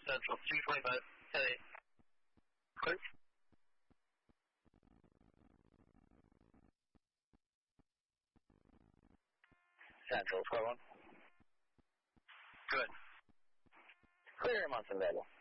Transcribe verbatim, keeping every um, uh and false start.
Central, two twenty-five, ten eight. Clear. Central, square one. Good. Clear, Munson Valley.